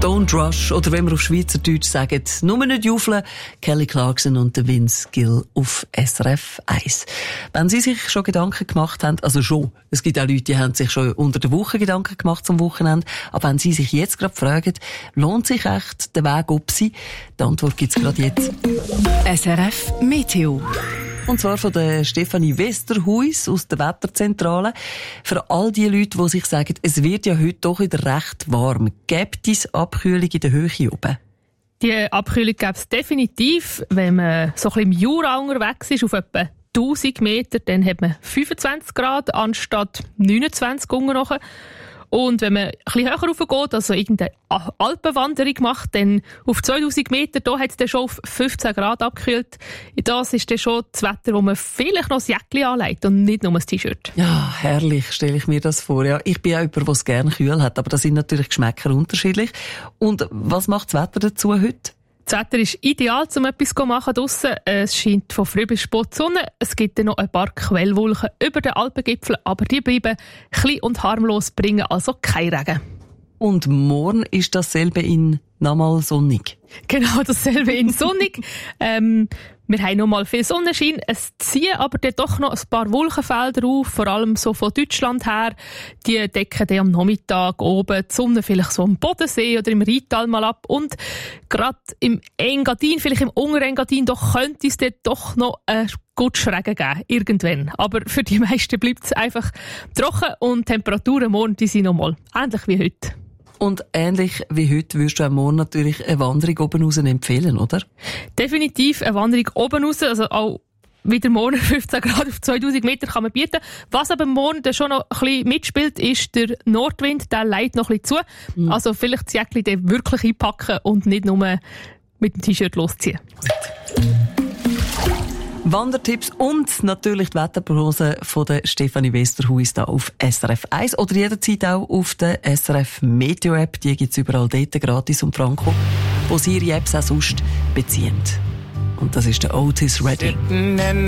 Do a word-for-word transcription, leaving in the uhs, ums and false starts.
Don't Rush, oder wenn wir auf Schweizerdeutsch sagen, nur nicht juffeln, Kelly Clarkson und der Vince Gill auf S R F eins. Wenn Sie sich schon Gedanken gemacht haben, also schon, es gibt auch Leute, die haben sich schon unter der Woche Gedanken gemacht zum Wochenende, aber wenn Sie sich jetzt gerade fragen, lohnt sich echt der Weg ob Sie? Die Antwort gibt's gerade jetzt. S R F Meteo. Und zwar von der Stefanie Westerhuis aus der Wetterzentrale. Für all die Leute, die sich sagen, es wird ja heute doch wieder recht warm. Gibt es Abkühlung in der Höhe oben? Die Abkühlung gäbe es definitiv, wenn man so ein bisschen im Jura unterwegs ist, auf etwa tausend Meter, dann hat man fünfundzwanzig Grad anstatt neunundzwanzig unten nachher. Und wenn man ein bisschen höher raufgeht, also irgendeine Alpenwanderung macht, dann auf zweitausend Meter, da hat es dann schon auf fünfzehn Grad abgekühlt. Das ist dann schon das Wetter, wo man vielleicht noch ein Jäckchen anlegt und nicht nur ein T-Shirt. Ja, herrlich, stelle ich mir das vor. Ja, ich bin auch jemand, der es gerne kühl hat, aber da sind natürlich Geschmäcker unterschiedlich. Und was macht das Wetter dazu heute? Das Wetter ist ideal, um etwas zu machen draussen. Es scheint von früh bis spät die Sonne. Es gibt dann noch ein paar Quellwolken über den Alpengipfel, aber die bleiben klein und harmlos, bringen also kein Regen. Und morgen ist dasselbe in nochmal sonnig. Genau, dasselbe in sonnig. ähm, wir haben noch mal viel Sonnenschein. Es ziehen aber dann doch noch ein paar Wolkenfelder auf, vor allem so von Deutschland her. Die decken dann am Nachmittag oben die Sonne vielleicht so am Bodensee oder im Rheintal mal ab. Und gerade im Engadin, vielleicht im Unterengadin, doch könnte es dann doch noch ein gut Regen geben, irgendwann. Aber für die meisten bleibt es einfach trocken und die Temperaturen morgen, die sind noch mal ähnlich wie heute. Und ähnlich wie heute würdest du auch morgen natürlich eine Wanderung oben raus empfehlen, oder? Definitiv eine Wanderung oben raus, also auch wieder morgen fünfzehn Grad auf zweitausend Meter kann man bieten. Was aber morgen dann schon noch ein bisschen mitspielt, ist der Nordwind, der leitet noch ein bisschen zu. Mhm. Also vielleicht das Jäckchen dann wirklich einpacken und nicht nur mit dem T-Shirt losziehen. Wandertipps und natürlich die Wetterprognose von der Stefanie Westerhuis da auf S R F eins oder jederzeit auch auf der S R F Meteo App. Die gibt's überall dort gratis und franko, wo Sie Ihre Apps auch sonst beziehen. Und das ist der Otis Redding.